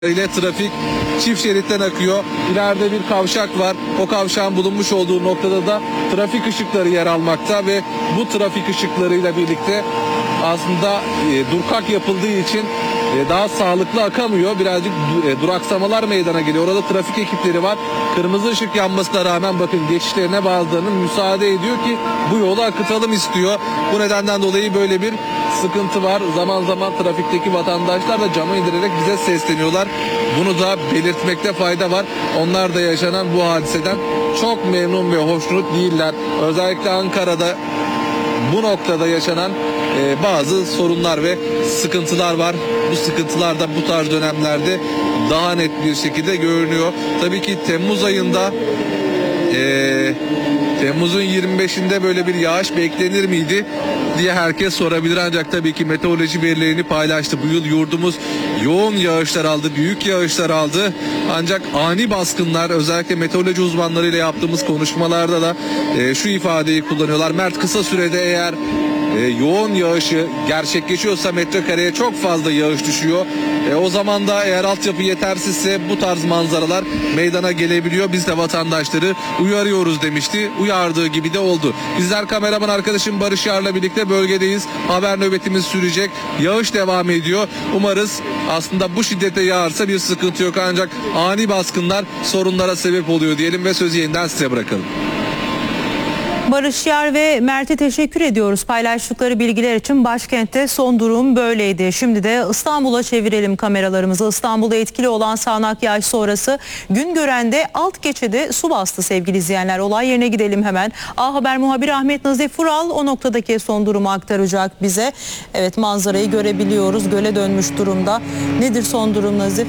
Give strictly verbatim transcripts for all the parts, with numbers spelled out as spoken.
ile trafik çift şeritten akıyor. İleride bir kavşak var. O kavşağın bulunmuş olduğu noktada da trafik ışıkları yer almakta ve bu trafik ışıklarıyla birlikte aslında e, durkak yapıldığı için e, daha sağlıklı akamıyor. Birazcık e, duraksamalar meydana geliyor. Orada trafik ekipleri var. Kırmızı ışık yanmasına rağmen bakın geçişlerine bazılarının müsaade ediyor ki bu yolu akıtalım istiyor. Bu nedenden dolayı böyle bir sıkıntı var. Zaman zaman trafikteki vatandaşlar da camı indirerek bize sesleniyorlar. Bunu da belirtmekte fayda var. Onlar da yaşanan bu hadiseden çok memnun ve hoşnut değiller. Özellikle Ankara'da bu noktada yaşanan e, bazı sorunlar ve sıkıntılar var. Bu sıkıntılar da bu tarz dönemlerde daha net bir şekilde görünüyor. Tabii ki Temmuz ayında e, Temmuz'un yirmi beşinde böyle bir yağış beklenir miydi diye herkes sorabilir, ancak tabii ki meteoroloji verilerini paylaştı. Bu yıl yurdumuz yoğun yağışlar aldı, büyük yağışlar aldı. Ancak ani baskınlar, özellikle meteoroloji uzmanlarıyla yaptığımız konuşmalarda da e, şu ifadeyi kullanıyorlar. Mert, kısa sürede eğer e, yoğun yağışı gerçekleşiyorsa metrekareye çok fazla yağış düşüyor. E, o zaman da eğer altyapı yetersizse bu tarz manzaralar meydana gelebiliyor. Biz de vatandaşları uyarıyoruz demişti. Uyardığı gibi de oldu. Bizler kameraman arkadaşım Barış Yar'la birlikte bölgedeyiz. Haber nöbetimiz sürecek. Yağış devam ediyor. Umarız aslında bu şiddete yağarsa bir sıkıntı yok, ancak ani baskınlar sorunlara sebep oluyor diyelim ve sözü yeniden size bırakalım. Barış Yar ve Mert'e teşekkür ediyoruz paylaştıkları bilgiler için. Başkentte son durum böyleydi. Şimdi de İstanbul'a çevirelim kameralarımızı. İstanbul'da etkili olan sağanak yağış sonrası Güngören'de alt geçide su bastı sevgili izleyenler. Olay yerine gidelim hemen. A Haber muhabiri Ahmet Nazif Vural o noktadaki son durumu aktaracak bize. Evet, manzarayı görebiliyoruz. Göle dönmüş durumda. Nedir son durum Nazif?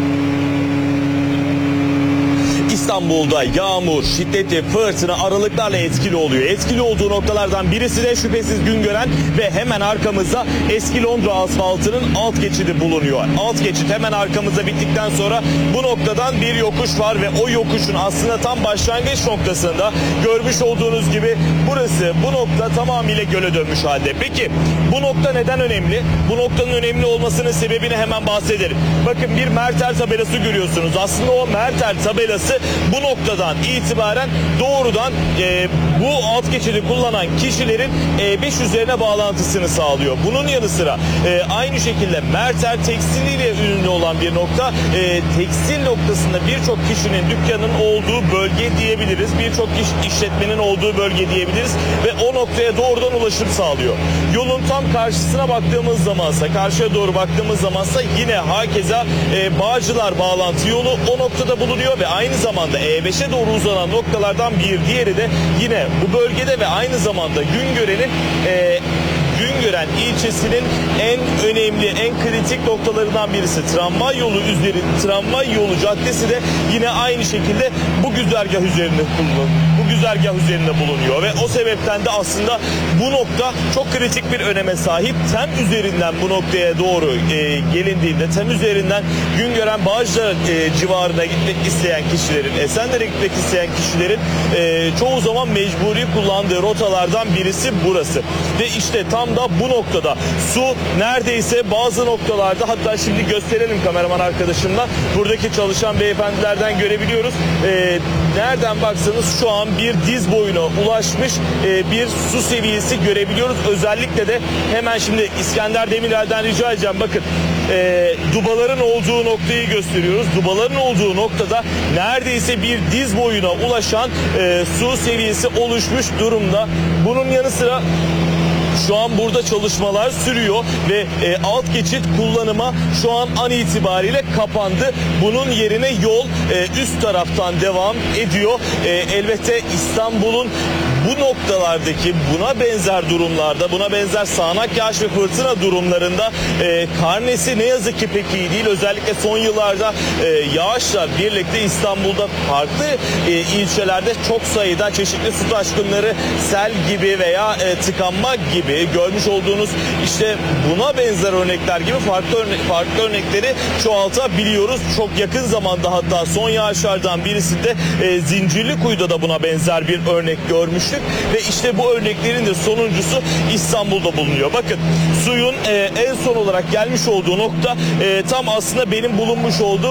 İstanbul'da yağmur, şiddetli fırtına aralıklarla etkili oluyor. Etkili olduğu noktalardan birisi de şüphesiz Güngören ve hemen arkamızda Eski Londra asfaltının alt geçidi bulunuyor. Alt geçit hemen arkamızda bittikten sonra bu noktadan bir yokuş var ve o yokuşun aslında tam başlangıç noktasında görmüş olduğunuz gibi burası, bu nokta tamamıyla göle dönmüş halde. Peki bu nokta neden önemli? Bu noktanın önemli olmasının sebebini hemen bahsedelim. Bakın, bir Merter tabelası görüyorsunuz. Aslında o Merter tabelası bu noktadan itibaren doğrudan e, bu alt geçidi kullanan kişilerin E beş üzerine bağlantısını sağlıyor. Bunun yanı sıra e, aynı şekilde Merter tekstiliyle ünlü olan bir nokta. E, tekstil noktasında birçok kişinin dükkanının olduğu bölge diyebiliriz. Birçok iş, işletmenin olduğu bölge diyebiliriz ve o noktaya doğrudan ulaşım sağlıyor. Yolun tam karşısına baktığımız zamansa, karşıya doğru baktığımız zamansa yine hakeza e, Bağcılar bağlantı yolu o noktada bulunuyor ve aynı zamanda E beşe doğru uzanan noktalardan bir diğeri de yine bu bölgede ve aynı zamanda Güngören'in e, Güngören ilçesinin en önemli, en kritik noktalarından birisi. Tramvay yolu üzeri, tramvay yolu caddesi de yine aynı şekilde bu güzergah üzerinde bulunuyor. Bu güzergah üzerinde bulunuyor ve o sebepten de aslında bu nokta çok kritik bir öneme sahip. Tem üzerinden bu noktaya doğru e, gelindiğinde, Tem üzerinden Güngören Bağcılar e, civarına gitmek isteyen kişilerin, Esenler'e gitmek isteyen kişilerin e, çoğu zaman mecburi kullandığı rotalardan birisi burası. Ve işte tam da bu noktada su neredeyse bazı noktalarda, hatta şimdi gösterelim kameraman arkadaşımla, buradaki çalışan beyefendilerden görebiliyoruz. E, nereden baksanız şu an bir diz boyuna ulaşmış e, bir su seviyesi görebiliyoruz. Özellikle de hemen şimdi İskender Demirel'den rica edeceğim. Bakın, e, dubaların olduğu noktayı gösteriyoruz. Dubaların olduğu noktada neredeyse bir diz boyuna ulaşan e, su seviyesi oluşmuş durumda. Bunun yanı sıra şu an burada çalışmalar sürüyor ve e, alt geçit kullanıma şu an an itibariyle kapandı. Bunun yerine yol e, üst taraftan devam ediyor. E, elbette İstanbul'un bu noktalardaki buna benzer durumlarda, buna benzer sağanak yağış ve fırtına durumlarında e, karnesi ne yazık ki pek iyi değil. Özellikle son yıllarda e, yağışla birlikte İstanbul'da farklı e, ilçelerde çok sayıda çeşitli su taşkınları, sel gibi veya e, tıkanma gibi görmüş olduğunuz işte buna benzer örnekler gibi farklı örne farklı örnekleri çoğaltabiliyoruz. Çok yakın zamanda, hatta son yağışlardan birisinde e, Zincirlikuyu'da da buna benzer bir örnek görmüştük. açık ve işte bu örneklerin de sonuncusu İstanbul'da bulunuyor. Bakın suyun e, en son olarak gelmiş olduğu nokta e, tam aslında benim bulunmuş olduğum